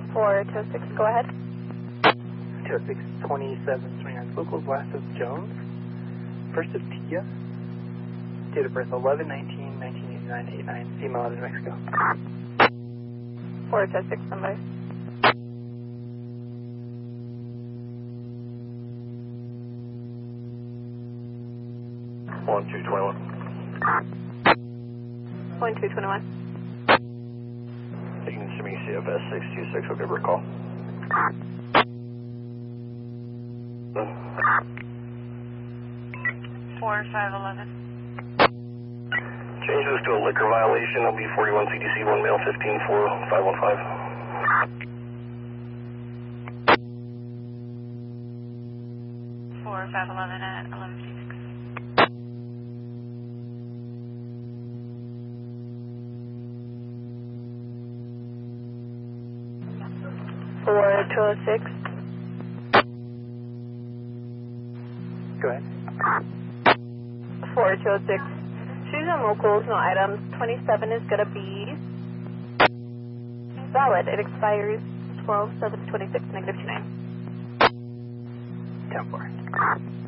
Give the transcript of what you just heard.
4206, go ahead. 206, 2729 locals west of Jones. First of Tia. Date of birth 11/19/1989, 89, email New Mexico. 4206, somebody. One 221. 1221. You can send me CFS 626, I'll give her a call. Four 511. Change this to a liquor violation. It'll be 41 CDC 1 male 154515. 511 at 1156. For 206. Go ahead. 4206. Shoes and locals, no items. 27 is going to be valid. It expires 12/7/26, -29. 10-4.